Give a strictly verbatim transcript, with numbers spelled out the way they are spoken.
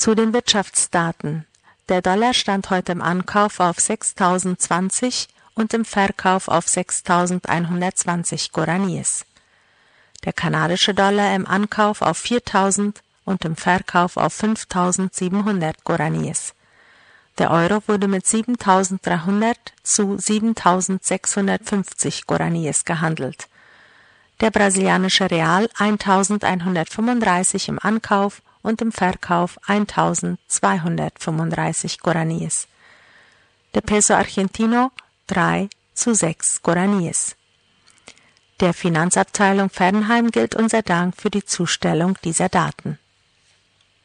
Zu den Wirtschaftsdaten. Der Dollar stand heute im Ankauf auf sechstausendzwanzig und im Verkauf auf sechstausendeinhundertzwanzig Guaraníes. Der kanadische Dollar im Ankauf auf viertausend und im Verkauf auf fünftausendsiebenhundert Guaraníes. Der Euro wurde mit siebentausenddreihundert zu siebentausendsechshundertfünfzig Guaraníes gehandelt. Der brasilianische Real eintausendeinhundertfünfunddreißig im Ankauf und im Verkauf eintausendzweihundertfünfunddreißig Guaraníes. Der Peso Argentino drei zu sechs Guaraníes. Der Finanzabteilung Fernheim gilt unser Dank für die Zustellung dieser Daten.